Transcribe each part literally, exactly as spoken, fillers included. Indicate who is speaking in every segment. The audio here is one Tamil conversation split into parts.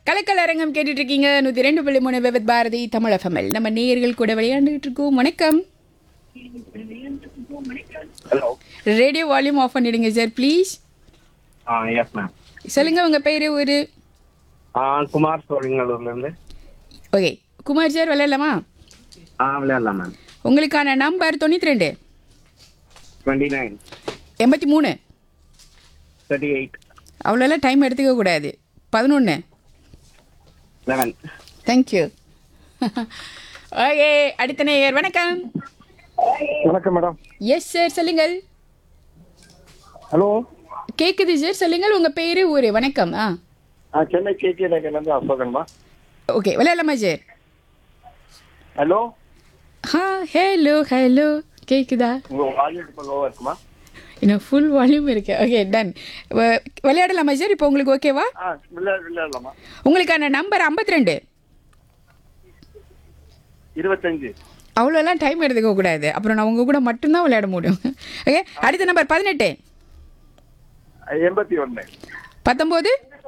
Speaker 1: கலக்கல் அரங்கம் கேட்டுட்டு இருக்கீங்க நூற்றி ரெண்டு புள்ளி மூணு விவித் பாரதி தமிழ் எஃப்எம்எல். நம்ம நேயர்கள் கூட விளையாண்டுட்டு இருக்கோம். வணக்கம்.
Speaker 2: ஹலோ.
Speaker 1: ரேடியோ வால்யூம் ஆஃப் பண்ணிடுங்க sir please.
Speaker 2: Ah yes ma'am.
Speaker 1: சொல்லுங்க உங்க பேரு ஒரு.
Speaker 2: ஆ குமார் சோழிங்கலூர்ல இருந்து.
Speaker 1: ஓகே குமார் சார் விளையாடலாமா?
Speaker 2: ஆ விளையாடலாம் மேம்.
Speaker 1: உங்களுக்கான நம்பர் தொண்ணூற்றி ரெண்டு
Speaker 2: டுவெண்ட்டி நைன்
Speaker 1: எண்பத்தி மூணு.
Speaker 2: தேர்ட்டி எயிட்
Speaker 1: அவ்வளோலாம் டைம் எடுத்துக்க கூடாது. பதினொன்று.
Speaker 2: லெவன்.
Speaker 1: தேங்க்யூ. ஓகே அடுத்த நேயர் வணக்கம்.
Speaker 3: வணக்கம் மேடம்.
Speaker 1: எஸ் சார் சொல்லுங்கள்.
Speaker 3: ஹலோ.
Speaker 1: கேட்குது சார் சொல்லுங்கள் உங்கள் பேர் ஊர். வணக்கம். ஆ
Speaker 3: ஆ சென்னை கேகே நகர்லேருந்து அசோகன்மா.
Speaker 1: ஓகே விளையாடலாமா சார்?
Speaker 3: ஹலோ.
Speaker 1: ஆ ஹலோ ஹலோ கேட்குதா?
Speaker 3: உங்கள் வால்யூம் இப்போ லோவாக இருக்குமா?
Speaker 1: இன்னும் ஃபுல் வால்யூம் இருக்கு. Okay done. விளையாடலாமா சார் இப்போ உங்களுக்கு ஓகேவா?
Speaker 3: ஆ விளையாட விளையாடலாமா?
Speaker 1: உங்களுக்கான நம்பர் ஐம்பத்தி ரெண்டு.
Speaker 3: இருபத்தஞ்சு.
Speaker 1: அவ்வளோலாம் டைம் எடுத்துக்க கூடாது, அப்புறம் நான் உங்கள் கூட மட்டும்தான் விளையாட முடியும். ஓகே அடுத்த நம்பர் பதினெட்டு.
Speaker 3: எண்பத்தி ஒன்று.
Speaker 1: பத்தொம்போது.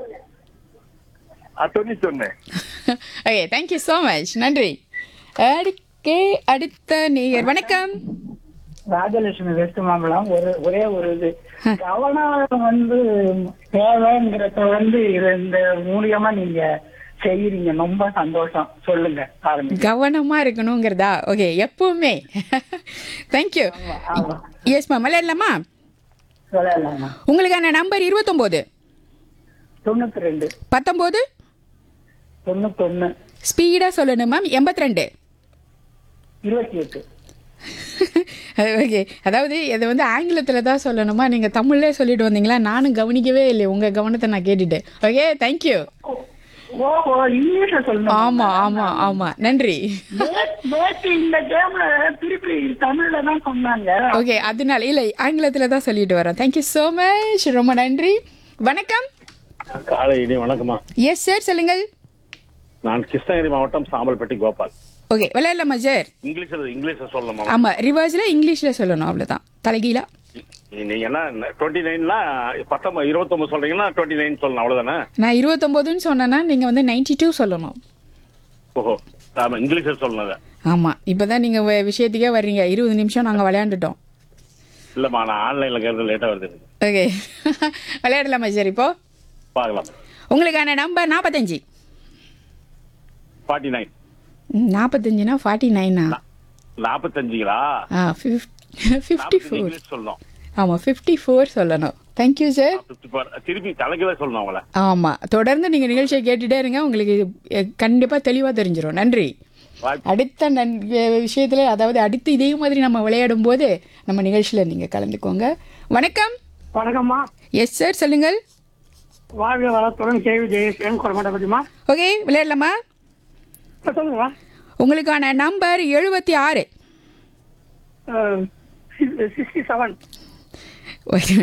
Speaker 3: தொண்ணூற்றி ஒன்று.
Speaker 1: ஓகே தேங்க்யூ ஸோ மச் நன்றி. அடுக்கே அடுத்த நேயர் வணக்கம்.
Speaker 4: ராஜலட்சுமி வெஸ்ட் மாம்பழம். ஒரு ஒரே ஒரு இது கவனம் வந்து தேவைங்கிறத வந்து இது இந்த மூலியமா நீங்க செய்யறீங்க. ரொம்ப சந்தோஷம். சொல்லுங்க ஆரம்பிங்க.
Speaker 1: கவனமாக இருக்கணுங்கிறதா? ஓகே எப்பவுமே. தேங்க்யூ. எஸ் மேம் விளையாடலாமா?
Speaker 4: சொல்லலாமா?
Speaker 1: உங்களுக்கான நம்பர் இருபத்தொம்போது.
Speaker 4: தொண்ணூத்தி ரெண்டு.
Speaker 1: பத்தொம்போது.
Speaker 4: தொண்ணூத்தொன்னு.
Speaker 1: ஸ்பீடாக சொல்லணும் மேம். எண்பத்தி ரெண்டு.
Speaker 4: இருபத்தி எட்டு.
Speaker 1: ஓகே அதாவது இதை வந்து ஆங்கிலத்தில் தான் சொல்லணுமா, நீங்கள் தமிழ்லே சொல்லிட்டு வந்தீங்களா? நானும் கவனிக்கவே இல்லை, உங்கள் கவனத்தை நான் கேட்டுட்டேன். Okay thank you.
Speaker 4: ஓஹோ இங்கிலீஷ்ல சொல்லணும்.
Speaker 1: ஆமாம் ஆமாம் ஆமாம் நன்றி.
Speaker 4: இந்த கேம்ல திருப்பி தமிழ்ல தான் சொன்னாங்க.
Speaker 1: ஓகே அதனால இல்லை ஆங்கிலத்தில் தான் சொல்லிட்டு வரேன். தேங்க்யூ ஸோ மச் ரொம்ப நன்றி. வணக்கம்.
Speaker 3: காலை இனி வணக்கம்மா.
Speaker 1: எஸ் சார் சொல்லுங்கள்.
Speaker 3: நான் கிருஷ்ணகிரி மாவட்டம் சாம்பல்பட்டி கோபால்.
Speaker 1: ஓகே விளையாடலாமா சார்?
Speaker 3: இங்கிலீஷில் இங்கிலீஷில் சொல்லணுமா?
Speaker 1: ஆமாம் ரிவர்ஸில் இங்கிலீஷில் சொல்லணும் அவ்வளோதான். தலைகீழா
Speaker 3: நீங்கள் என்ன டுவெண்ட்டி நைன்னா பத்தொம்பது இருபத்தொம்பது சொல்கிறீங்கன்னா டுவெண்ட்டி நைன் சொல்லணும் அவ்வளோதானே?
Speaker 1: நான் இருபத்தொம்போதுன்னு சொன்னேன்னா நீங்கள் வந்து நைன்டி டூ சொல்லணும்.
Speaker 3: ஓஹோ ஆமாம் இங்கிலீஷில் சொல்லணும் அதை.
Speaker 1: ஆமாம் இப்போ தான் நீங்கள் விஷயத்துக்கே வர்றீங்க. இருபது நிமிஷம் நாங்கள் விளையாண்டுட்டோம்.
Speaker 3: இல்லைம்மா நான் ஆன்லைனில் கேட்கறது லேட்டாக வருது எனக்கு.
Speaker 1: ஓகே விளையாடலாமா சார் இப்போ?
Speaker 3: பார்க்கலாம்.
Speaker 1: உங்களுக்கான நம்பர் நாற்பத்தஞ்சு.
Speaker 3: Forty nine.
Speaker 1: நாற்பத்தஞ்சுனா ஃபார்ட்டி நைனா?
Speaker 3: நாற்பத்தஞ்சுங்களா?
Speaker 1: ஆ ஃபிஃப்டி ஃபோர்
Speaker 3: இங்கிலீஷ் சொல்லணும்.
Speaker 1: ஆமாம் ஃபிஃப்டி ஃபோர் சொல்லணும். Thank you sir.
Speaker 3: திருப்பி தலைக்கீழ சொல்லணும் அவங்கள.
Speaker 1: ஆமாம் தொடர்ந்து நீங்கள் நிகழ்ச்சியை கேட்டுகிட்டே இருங்க, உங்களுக்கு கண்டிப்பாக தெளிவாக தெரிஞ்சிடும். நன்றி. அடுத்த நன் விஷயத்தில் அதாவது அடுத்து இதே மாதிரி நம்ம விளையாடும் போது நம்ம நிகழ்ச்சியில் நீங்கள் கலந்துக்கோங்க. வணக்கம்.
Speaker 4: வணக்கம்மா.
Speaker 1: எஸ் சார் சொல்லுங்கள்.
Speaker 4: வாழ்க வளத்துடன் கேள்வி ஜெயசேன் கொடமாட்டப்பட்டிமா.
Speaker 1: ஓகே விளையாடலாமா?
Speaker 4: சொல்லுங்க.
Speaker 1: உங்களுக்கான நம்பர் எழுபத்தி ஆறு.
Speaker 4: Sixty seven.
Speaker 1: ஓகே